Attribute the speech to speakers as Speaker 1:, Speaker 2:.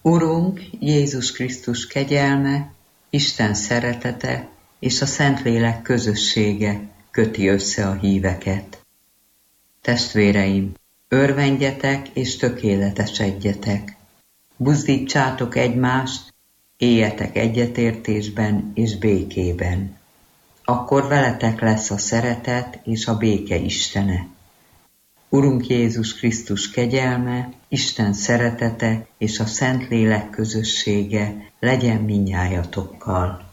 Speaker 1: Urunk Jézus Krisztus kegyelme, Isten szeretete és a Szentlélek közössége köti össze a híveket. Testvéreim, örvendjetek és tökéletesedjetek. Buzdítsátok egymást, éljetek egyetértésben és békében. Akkor veletek lesz a szeretet és a béke Istene. Urunk Jézus Krisztus kegyelme, Isten szeretete és a Szentlélek közössége legyen mindnyájatokkal.